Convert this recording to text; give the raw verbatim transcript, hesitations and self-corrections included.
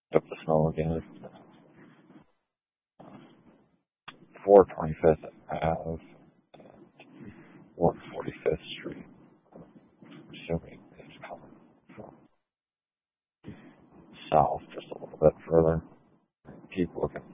Up the snow again. four twenty-fifth Ave, one forty-fifth Street. I'm assuming it's coming from south just a little bit further. Keep looking